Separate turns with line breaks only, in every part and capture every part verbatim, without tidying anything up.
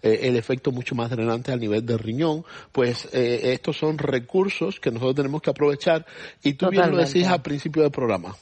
eh, el efecto mucho más drenante a nivel del riñón. Pues eh, estos son recursos que nosotros tenemos que aprovechar, y tú Totalmente. bien lo decís al principio del programa.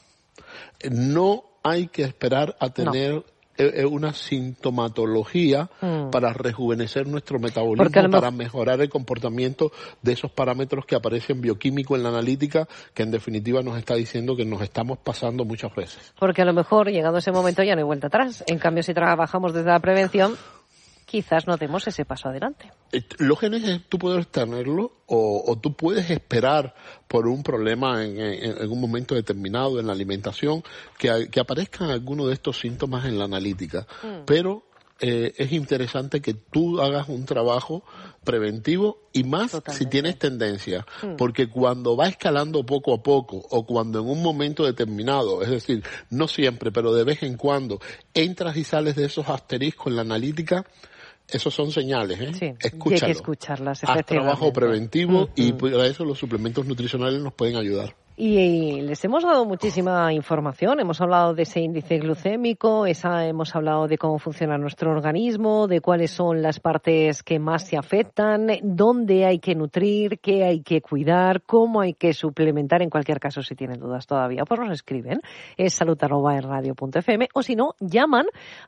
No hay que esperar a tener no. una sintomatología mm. para rejuvenecer nuestro metabolismo, para mejor... mejorar el comportamiento de esos parámetros que aparecen bioquímicos en la analítica, que en definitiva nos está diciendo que nos estamos pasando muchas veces.
Porque a lo mejor, llegado ese momento, ya no hay vuelta atrás. En cambio, si trabajamos desde la prevención, quizás no demos ese paso adelante.
Los genes tú puedes tenerlo o, o tú puedes esperar por un problema en, en, en un momento determinado en la alimentación que, que aparezcan algunos de estos síntomas en la analítica. Mm. Pero eh, es interesante que tú hagas un trabajo preventivo y más Totalmente. si tienes tendencia. Mm. Porque cuando va escalando poco a poco o cuando en un momento determinado, es decir, no siempre, pero de vez en cuando, entras y sales de esos asteriscos en la analítica, esos son señales, ¿eh?
Sí,
Escúchalo.
Hay que escucharlas,
Haz trabajo preventivo mm-hmm. y para eso los suplementos nutricionales nos pueden ayudar.
Y les hemos dado muchísima información, hemos hablado de ese índice glucémico, esa, hemos hablado de cómo funciona nuestro organismo, de cuáles son las partes que más se afectan, dónde hay que nutrir, qué hay que cuidar, cómo hay que suplementar. En cualquier caso, si tienen dudas todavía, pues nos escriben, es salud arroba es radio punto efe eme, o si no, llaman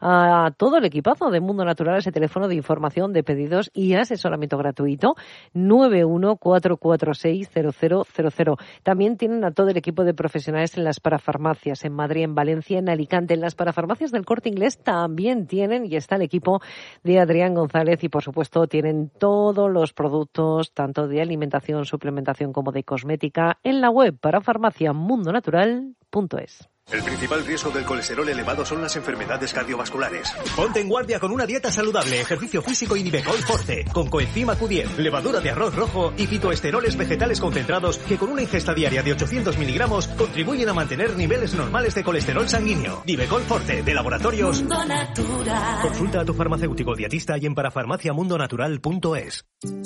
a todo el equipazo de Mundo Natural, ese teléfono de información, de pedidos y asesoramiento gratuito, nueve uno cuatro cuatro seis cero cero cero cero. También tienen a todo el equipo de profesionales en las parafarmacias, en Madrid, en Valencia, en Alicante. En las parafarmacias del Corte Inglés también tienen, y está el equipo de Adrián González, y por supuesto tienen todos los productos, tanto de alimentación, suplementación como de cosmética, en la web parafarmacia mundo natural punto es.
El principal riesgo del colesterol elevado son las enfermedades cardiovasculares. Ponte en guardia con una dieta saludable, ejercicio físico y Nivecol Forte, con coenzima cu diez, levadura de arroz rojo y fitoesteroles vegetales concentrados que con una ingesta diaria de ochocientos miligramos contribuyen a mantener niveles normales de colesterol sanguíneo. Nivecol Forte, de Laboratorios Mundo Natural. Consulta a tu farmacéutico dietista y en parafarmacia mundo natural punto es.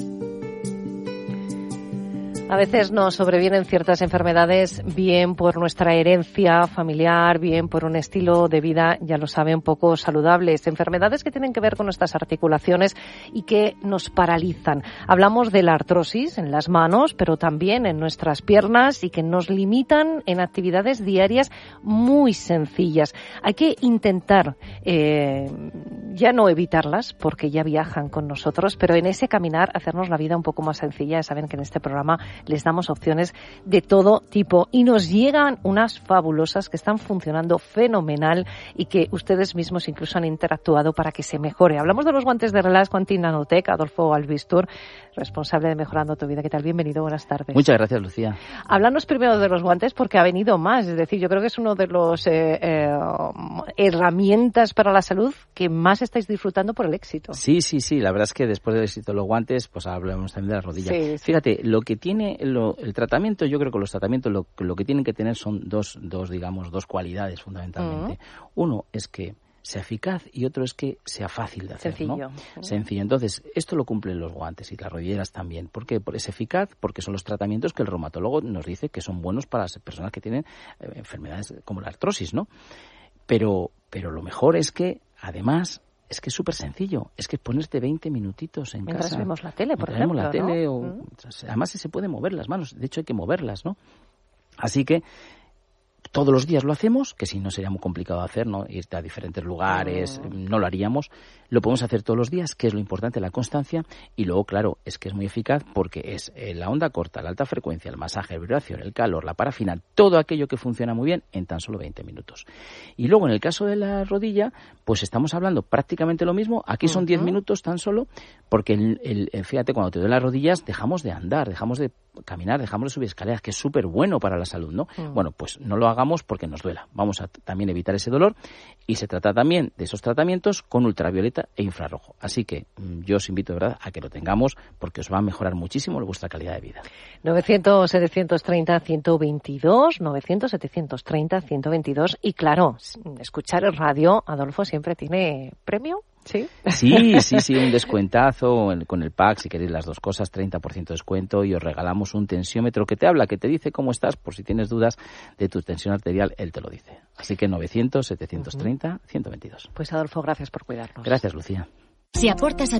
A veces nos sobrevienen ciertas enfermedades, bien por nuestra herencia familiar, bien por un estilo de vida, ya lo saben, poco saludables. Enfermedades que tienen que ver con nuestras articulaciones y que nos paralizan. Hablamos de la artrosis en las manos, pero también en nuestras piernas, y que nos limitan en actividades diarias muy sencillas. Hay que intentar eh, ya no evitarlas, porque ya viajan con nosotros, pero en ese caminar hacernos la vida un poco más sencilla. Ya saben que en este programa les damos opciones de todo tipo y nos llegan unas fabulosas que están funcionando fenomenal y que ustedes mismos incluso han interactuado para que se mejore. Hablamos de los guantes de Relax Quantum Nanotech. Adolfo Albistur, responsable de Mejorando tu Vida. ¿Qué tal? Bienvenido, buenas tardes.
Muchas gracias, Lucía.
Háblanos primero de los guantes, porque ha venido más. Es decir, yo creo que es uno de los eh, eh, herramientas para la salud que más estáis disfrutando por el éxito.
Sí, sí, sí. La verdad es que después del éxito de los guantes, pues hablamos también de las rodillas. Sí, sí. Fíjate, lo que tiene lo, el tratamiento, yo creo que los tratamientos lo, lo que tienen que tener son dos, dos digamos, dos cualidades fundamentalmente. Uh-huh. Uno es que sea eficaz y otro es que sea fácil de hacer.
Sencillo.
¿No? Uh-huh. Sencillo. Entonces, esto lo cumplen los guantes y las rodilleras también. ¿Por qué? Porque es eficaz, porque son los tratamientos que el reumatólogo nos dice que son buenos para las personas que tienen eh, enfermedades como la artrosis, ¿no? Pero, pero lo mejor es que, además, es que es súper sencillo. Es que ponerte veinte minutitos en
Mientras
casa.
Mientras vemos la tele, por
ejemplo,
ejemplo,
la tele,
¿no?
o,
mm.
Además, se puede mover las manos. De hecho, hay que moverlas, ¿no? Así que todos los días lo hacemos, que si no sería muy complicado hacer, ¿no? Irte a diferentes lugares, mm. no lo haríamos. Lo podemos hacer todos los días, que es lo importante, la constancia. Y luego, claro, es que es muy eficaz porque es eh, la onda corta, la alta frecuencia, el masaje, la vibración, el calor, la parafina, todo aquello que funciona muy bien en tan solo veinte minutos. Y luego, en el caso de la rodilla, pues estamos hablando prácticamente lo mismo. Aquí son uh-huh. diez minutos tan solo, porque, el, el, el, fíjate, cuando te duelen las rodillas, dejamos de andar, dejamos de caminar, dejamos de subir escaleras, que es súper bueno para la salud, ¿no? Uh-huh. Bueno, pues no lo hagamos porque nos duela. Vamos a t- también evitar ese dolor, y se trata también de esos tratamientos con ultravioleta e infrarrojo. Así que yo os invito de verdad a que lo tengamos, porque os va a mejorar muchísimo vuestra calidad de vida.
novecientos setecientos treinta ciento veintidós, novecientos setecientos treinta ciento veintidós, y claro, escuchar el radio, Adolfo, siempre tiene premio. ¿Sí?
Sí, sí, sí, un descuentazo con el pack, si queréis las dos cosas, treinta por ciento de descuento, y os regalamos un tensiómetro que te habla, que te dice cómo estás, por si tienes dudas de tu tensión arterial, él te lo dice. Así que novecientos setecientos treinta ciento veintidós.
Pues Adolfo, gracias por cuidarnos.
Gracias, Lucía.
Si aportas a